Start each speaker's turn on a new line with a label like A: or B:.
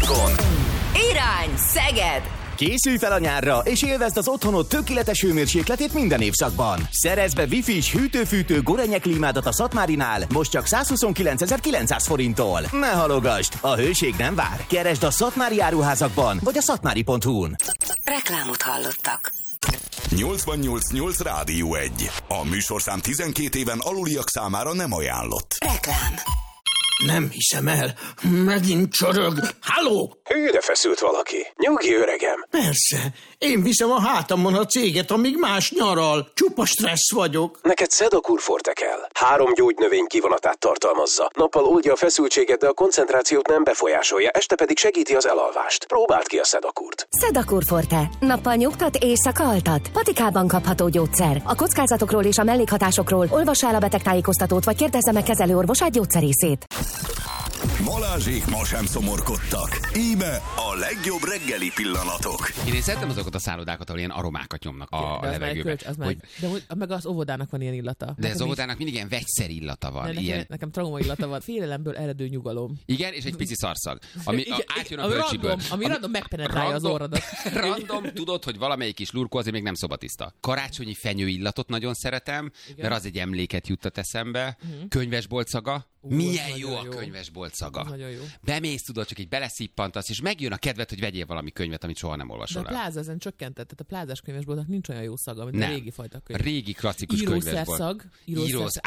A: Margon.
B: Irány Szeged!
A: Készülj fel a nyárra, és élvezd az otthonod tökéletes hőmérsékletét minden évszakban. Szerezz be Wi-Fi-s hűtő-fűtő Gorenje klímádat a Szatmárinál, most csak 129.900 forinttól. Ne halogasd, a hőség nem vár. Keresd a szatmári áruházakban, vagy a szatmári.hu-n.
B: Reklámot hallottak.
C: 88.8 Rádió 1. A műsorszám 12 éven aluliak számára nem ajánlott.
B: Reklám.
D: Nem hiszem el. Megint csorog. Halló?
E: Hűre feszült valaki. Nyugi, öregem.
D: Persze. Én viszem a hátamon a céget, amíg más nyaral. Csupa stressz vagyok.
E: Neked Sedakur Forte kell. 3 gyógynövény kivonatát tartalmazza. Nappal oldja a feszültséget, de a koncentrációt nem befolyásolja, este pedig segíti az elalvást. Próbáld ki a Sedakurt.
F: Sedakur Forte. Nappal nyugtat, éjszaka altat. Patikában kapható gyógyszer. A kockázatokról és a mellékhatásokról olvassa el a betegtájékoztatót, vagy kérdezze meg kezelőorvosát, gyógyszerészét.
C: Balázsék ma sem szomorkodtak. Íme a legjobb reggeli pillanatok.
G: Én szeretem azokat a szállodákat, ahol ilyen aromákat nyomnak a levegőbe.
H: Meg az óvodának van ilyen illata.
G: De az óvodának mindig ilyen vegyszer illata van.
H: Nekem trauma illata van. Félelemből eredő nyugalom.
G: Igen, és egy pici szarszag, ami átjön a bölcsiből.
H: Ami random megpenetrálja az orradat.
G: Random, tudod, hogy valamelyik kis lurkó azért még nem szobatiszta. Karácsonyi fenyő illatot nagyon szeretem, mert az egy emléket juttat eszembe. Könyvesbolt szaga. Milyen jó a könyvesbolt szaga. Bemész, tudod, csak így beleszippantasz, és megjön a kedved, hogy vegyél valami könyvet, amit soha nem olvasol.
H: De a Pláza ezen csökkentett, tehát a plázás könyvesboltnak nincs olyan jó szaga, mint a régi fajta könyv.
G: Régi klasszikus könyvesbolt.
H: Írószer szag.